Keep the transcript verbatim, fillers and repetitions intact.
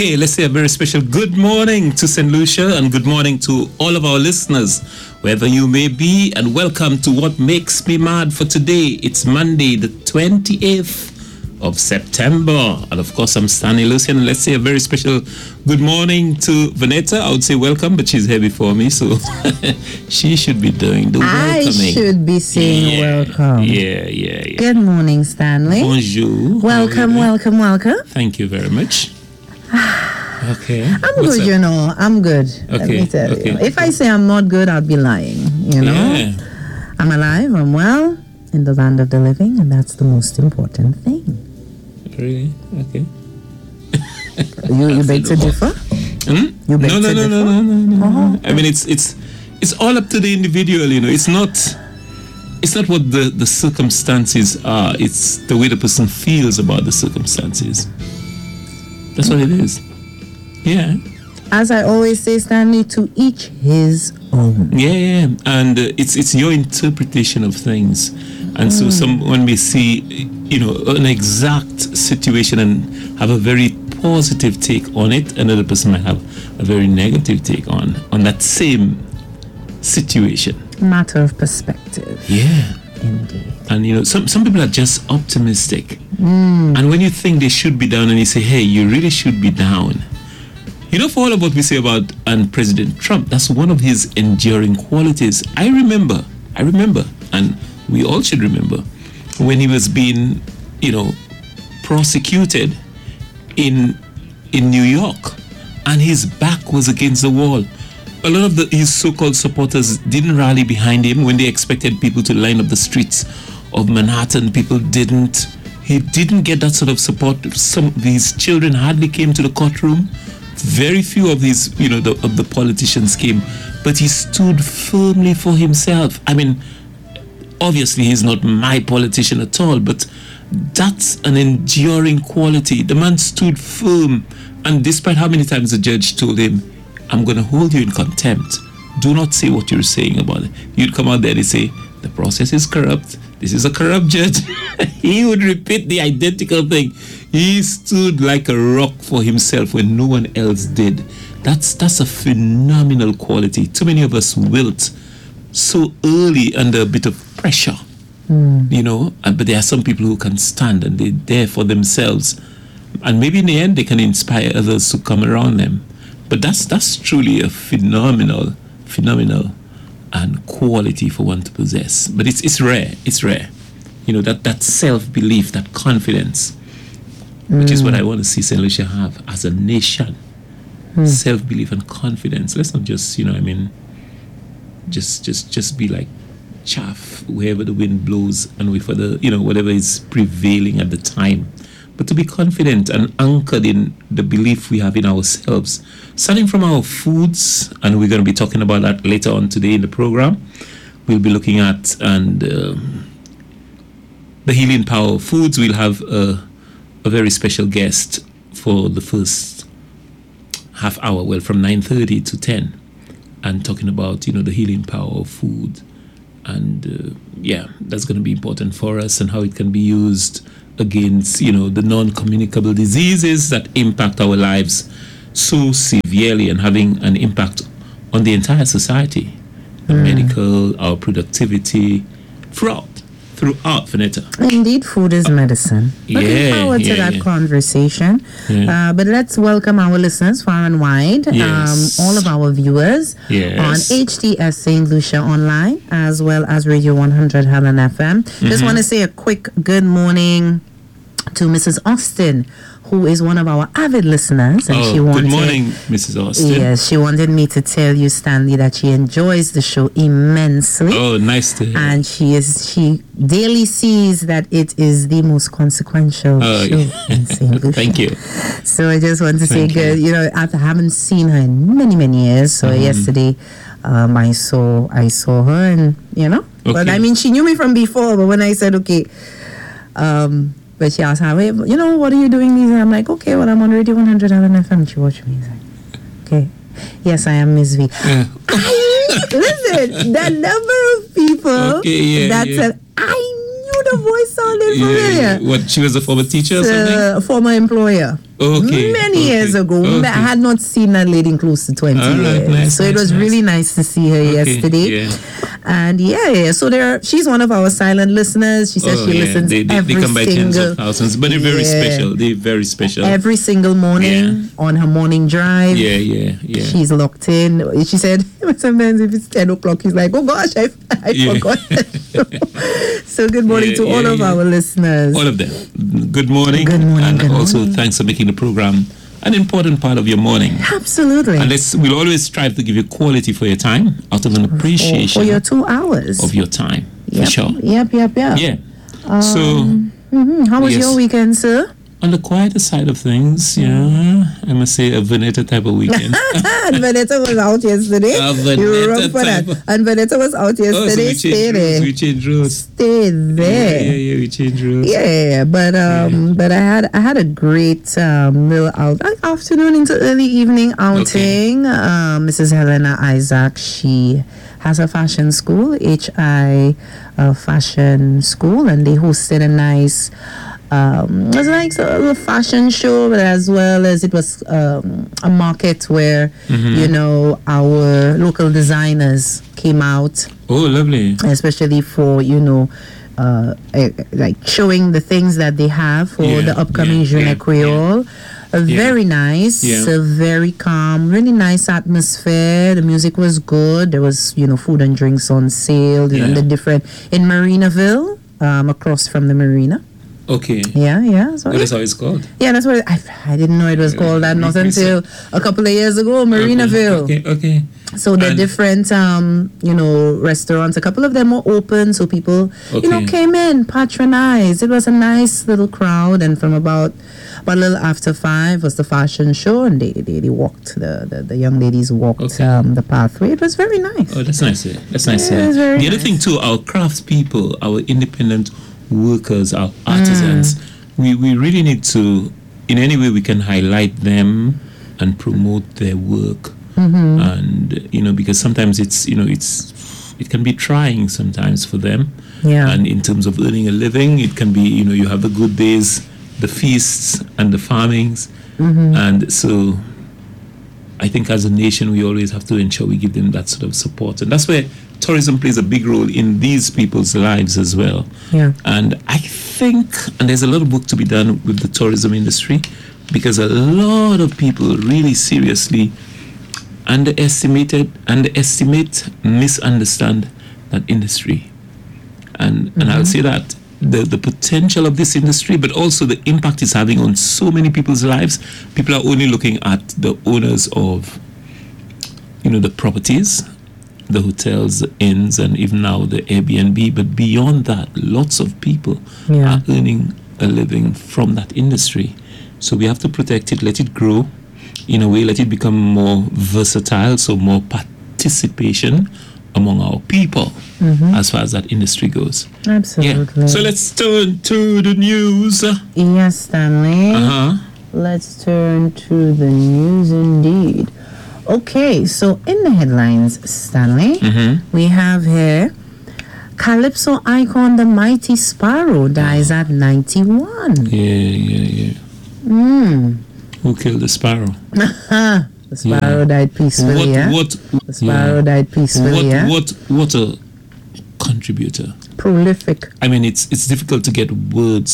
Okay, let's say a very special good morning to Saint Lucia and good morning to all of our listeners, wherever you may be, and welcome to What Makes Me Mad for today. It's Monday, the twenty-eighth of September. And of course, I'm Stanley Lucian. Let's say a very special good morning to Vanessa. I would say welcome, but she's here before me, so she should be doing the welcoming. I should be saying yeah, welcome. Yeah, yeah, yeah. Good morning, Stanley. Bonjour. Welcome, welcome, welcome. Thank you very much. Okay. I'm What's good, up? you know. I'm good. Let Okay, me tell okay. you. If I say I'm not good, I'll be lying. You know? Yeah. I'm alive, I'm well, in the land of the living, and that's the most important thing. Really? Okay. You, you beg to differ? Hmm? You beg no, no, to no, differ? no, no, no, no, Uh-huh. no. I mean, it's it's it's all up to the individual. You know, it's not it's not what the the circumstances are. It's the way the person feels about the circumstances. That's what it is. Yeah. As I always say, Stanley, to each his own. Yeah, yeah, and uh, it's it's your interpretation of things, and so someone may see, you know, an exact situation and have a very positive take on it. Another person might have a very negative take on on that same situation. Matter of perspective. Yeah, Indeed. and you know, some some people are just optimistic, and when you think they should be down, and you say, hey, you really should be down. You know, for all of what we say about and President Trump, that's one of his enduring qualities. I remember, I remember, and we all should remember, when he was being, you know, prosecuted in in New York, and his back was against the wall. A lot of the, his so-called supporters didn't rally behind him when they expected people to line up the streets of Manhattan. People didn't. He didn't get that sort of support. Some of these children hardly came to the courtroom. Very few of these, you know, the, of the politicians came, but he stood firmly for himself. I mean, obviously he's not my politician at all, but that's an enduring quality. The man stood firm, and despite how many times the judge told him, I'm going to hold you in contempt, do not say what you're saying about it. You'd come out there and say, the process is corrupt, this is a corrupt judge. He would repeat the identical thing. He stood like a rock for himself when no one else did. That's that's a phenomenal quality. Too many of us wilt so early under a bit of pressure, mm. you know. And, but there are some people who can stand and they're there for themselves, and maybe in the end they can inspire others to come around them. But that's that's truly a phenomenal, phenomenal, and quality for one to possess. But it's it's rare. It's rare, you know, that that self-belief, that confidence. Which is what I want to see Saint Lucia have as a nation. Mm. Self-belief and confidence. Let's not just, you know, I mean, just just just be like chaff wherever the wind blows and wait for the, you know, whatever is prevailing at the time. But to be confident and anchored in the belief we have in ourselves. Starting from our foods, and we're going to be talking about that later on today in the program. We'll be looking at and um, the healing power of foods. We'll have a a very special guest for the first half hour, well, from nine thirty to ten, and talking about, you know, the healing power of food. And uh, yeah, that's going to be important for us, and how it can be used against, you know, the non-communicable diseases that impact our lives so severely and having an impact on the entire society, the mm. medical, our productivity, throughout. Throughout, Vanetta. Indeed, food is medicine. Looking yeah, forward yeah, to that yeah. conversation. Yeah. Uh, but let's welcome our listeners far and wide, Yes. um, all of our viewers Yes. on H T S Saint Lucia Online, as well as Radio one hundred Helen F M. Mm-hmm. Just want to say a quick good morning to Missus Austin, who is one of our avid listeners, and oh, she wanted. Good morning, Missus Austin. Yes, she wanted me to tell you, Stanley, that she enjoys the show immensely. Oh, nice to hear. And she is she daily sees that it is the most consequential Oh, show yeah. in Saint Lucia. Thank you. So I just want to say Thank good. you. You know, after I haven't seen her in many many years, so Mhm. yesterday, um, I saw I saw her, and you know, but Okay. I mean, she knew me from before. But when I said okay, um. But she asked, hey, you know, what are you doing these? And I'm like, okay, well, I'm on Radio one hundred L N F M. She watched me. She's like, okay. Yes, I am Miss V. Yeah. I, listen, the number of people Okay, yeah, that yeah. said, I knew the voice sounded Yeah, familiar. what, she was a former teacher or something? Uh, former employer. Okay. Many okay, years ago. okay. I had not seen that lady in close to twenty All right, years. nice, so it nice, was nice. really nice to see her Okay, yesterday. yeah. And yeah, yeah. So there, she's one of our silent listeners. She says Oh, she yeah. listens They, they, every they come by tens single of thousands, but they're very Yeah. special. They're very special. every single morning Yeah. on her morning drive. yeah, yeah, yeah. She's locked in. She said, sometimes if it's ten o'clock, he's like, oh gosh, I, I Yeah. forgot. So good morning Yeah, to all yeah, of yeah. our listeners. All of them. Good morning. Good morning, And good also, morning. thanks for making the program an important part of your morning. Absolutely. And let's, we'll always strive to give you quality for your time out of an for, appreciation for your two hours. of your time. yep. For sure. Yep, yep, yep. Yeah. so, Mhm. How was Yes. your weekend, sir? on the quieter side of things, yeah, I must say a Veneta type of weekend. And Vanessa was out yesterday. A you Vanessa were wrong for that. type of- And Vanessa was out oh, so yesterday. we Stay changed rules. there. We changed rules. Stay Yeah, there. yeah, yeah, we changed rules. Yeah, but um, but I had I had a great um little out like afternoon into early evening outing. Um, Missus Helena Isaac, she has a fashion school, H I uh, Fashion School, and they hosted a nice. Um, it was like a little fashion show, but as well as it was um, a market where you know our local designers came out, Oh, lovely. especially for you know uh, eh, like showing the things that they have for Yeah, the upcoming yeah, Journée yeah, Creole. Uh, Very nice, Yeah. uh, very calm, really nice atmosphere. The music was good. There was you know food and drinks on sale. You know, Yeah. the different in Marinaville, um, across from the marina. Okay. Yeah, yeah. So What is how it's called? yeah, that's what it, I, I didn't know it was called that. Not until a couple of years ago, Marinaville. Okay, okay. So the And- different, um, you know, restaurants. A couple of them were open, so people, you know, Okay. came in, patronized. It was a nice little crowd, and from about about a little after five was the fashion show, and they they, they walked the, the the young ladies walked Okay. um, the pathway. It was very nice. Oh, that's nice. eh? That's nice. Yeah, eh? it's very the other nice. thing too, our craftspeople, our independent workers, our artisans, we, we really need to, in any way we can highlight them and promote their work. And you know, because sometimes it's you know it's it can be trying sometimes for them. Yeah. And in terms of earning a living, it can be you know you have the good days, the feasts, and the farmings, and so. I think as a nation, we always have to ensure we give them that sort of support. And that's where tourism plays a big role in these people's lives as well. Yeah. And I think, and there's a lot of work to be done with the tourism industry, because a lot of people really seriously underestimated, underestimate, misunderstand that industry. And and I'll say that the, the potential of this industry, but also the impact it's having on so many people's lives. People are only looking at the owners of, you know, the properties, the hotels, the inns, and even now the Airbnb. But beyond that, lots of people Yeah. are earning a living from that industry. So we have to protect it, let it grow in a way, let it become more versatile, so more participation among our people as far as that industry goes. Absolutely. Yeah. So let's turn to the news. Uh Yes, Stanley. huh. Let's turn to the news indeed. Okay, so in the headlines, Stanley, we have here Calypso icon the Mighty Sparrow dies at ninety-one. Yeah, yeah, yeah. Mm. Who killed the sparrow? The sparrow Yeah. died peacefully, What? yeah? What? The sparrow yeah. died peacefully, What? yeah? What? What a contributor. Prolific. I mean, it's it's difficult to get words